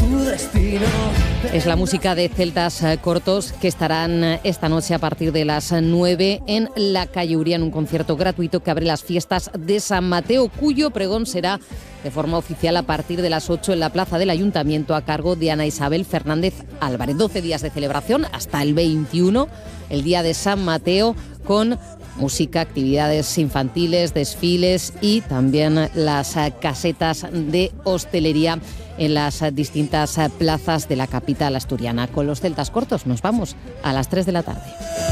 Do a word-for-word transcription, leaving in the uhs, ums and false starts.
tu destino. Es la música de Celtas Cortos, que estarán esta noche a partir de las nueve en la calle Uría en un concierto gratuito que abre las fiestas de San Mateo, cuyo pregón será de forma oficial a partir de las ocho en la plaza del Ayuntamiento a cargo de Ana Isabel Fernández Álvarez. doce días de celebración hasta el veintiuno, el día de San Mateo, con música, actividades infantiles, desfiles y también las casetas de hostelería en las distintas plazas de la capital asturiana. Con los Celtas Cortos nos vamos a las tres de la tarde.